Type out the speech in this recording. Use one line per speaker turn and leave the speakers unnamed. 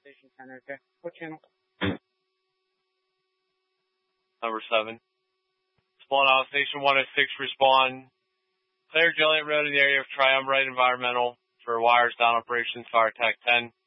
Station 10, okay. What channel?
Number 7. Spawn out, Station 106, respond. Clear Joliet Road in the area of Triumvirate Environmental for wires down operations, fire attack 10.